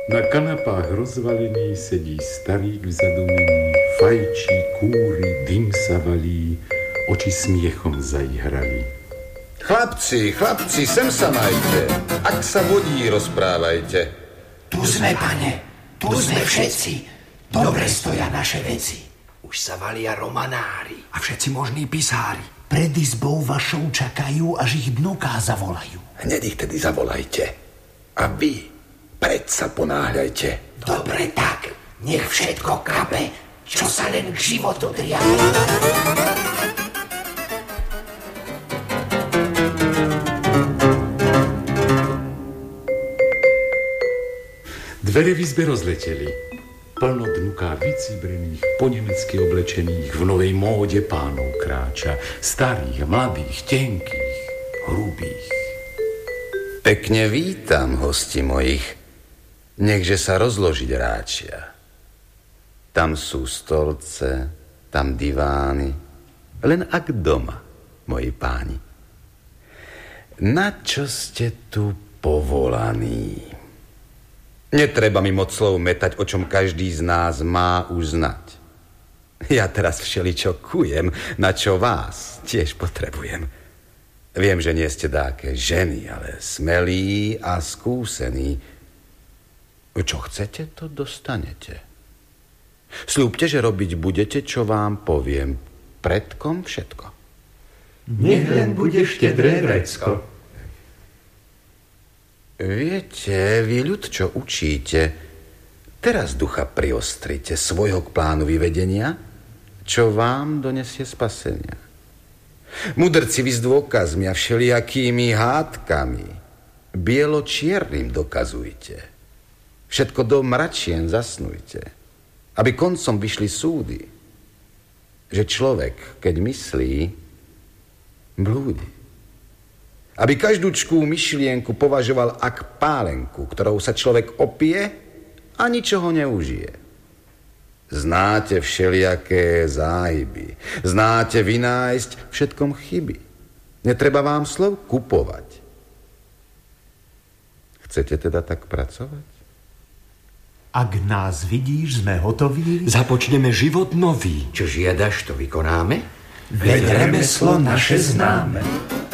Na kanapách rozvalený sedí starík vzadumený, fajčí, kúri, dym sa valí, oči smiechom zaihrali. Chlapci, sem sa majte, ak sa vodí, rozprávajte. Tu sme, pane, tu sme všetci, dobre stoja naše veci. Už sa valia romanári a všetci možní pisári. Pred izbou vašou čakajú, až ich dnuká zavolajú. Hned ich tedy zavolajte. A vy predsa ponáhľajte. Dobre tak, nech všetko kape, čo sa len k životu driabe. Dvere v izbe rozleteli. Plno dnuká vycibrených, po nemecky oblečených, v novej móde pánov kráča. Starých, mladých, tenkých, hrubých. Pekne vítam, hosti mojich. Nechže sa rozložiť ráčia. Tam sú stolce, tam divány. Len ak doma, moji páni. Na čo ste tu povolaní? Netreba mi moc slov metať, o čom každý z nás má už znať. Ja teraz všeličo kujem, na čo vás tiež potrebujem. Viem, že nie ste dáke ženy, ale smelí a skúsení. Čo chcete, to dostanete. Sľúbte, že robiť budete, čo vám poviem. Predkom všetko. Nech len bude štedré vrecko. Viete, vy ľud, čo učíte, teraz ducha priostrite svojho k plánu vyvedenia, čo vám donesie spasenia. Mudrci vy s dôkazmi a všelijakými hádkami bielo-čiernym dokazujte. Všetko do mračien zasnujte, aby koncom vyšli súdy, že človek, keď myslí, blúdi. Aby každúčkú myšlienku považoval ak pálenku, ktorou sa človek opije a ničoho neužije. Znáte všelijaké záhyby, znáte vynájsť všetkom chyby. Netreba vám slov kupovať. Chcete teda tak pracovať? Ak nás vidíš, sme hotoví. Započneme život nový. Čo žiadaš, to vykonáme? Veď remeslo naše známe.